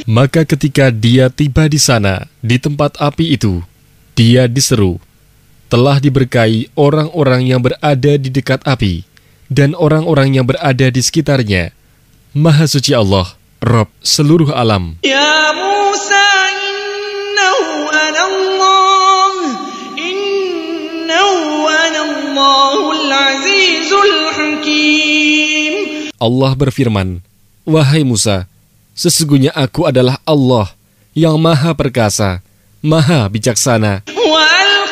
Maka ketika dia tiba di sana, di tempat api itu, dia diseru, telah diberkahi orang-orang yang berada di dekat api, dan orang-orang yang berada di sekitarnya. Maha suci Allah, Rabb seluruh alam. Ya Musa, innahu ana Allah, innahu ana Allahul Azizul Hakim. Allah berfirman, wahai Musa, sesungguhnya aku adalah Allah yang maha perkasa, maha bijaksana. Wa